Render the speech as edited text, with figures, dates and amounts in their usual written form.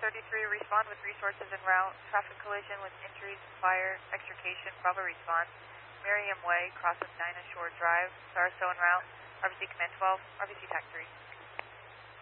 33, respond with resources en route. Traffic collision with injuries, fire, extrication, Bravo response. Merriam Way, crosses Dinah Shore Drive. Sarasota en route. RBC Command 12, RBC TAC 3.